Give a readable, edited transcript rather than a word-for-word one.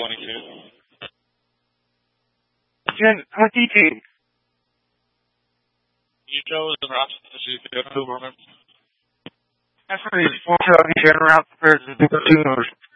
22. Jen, what do you do? You chose the route to 2 moments. That's what he's 4 General out there to do 2 moves.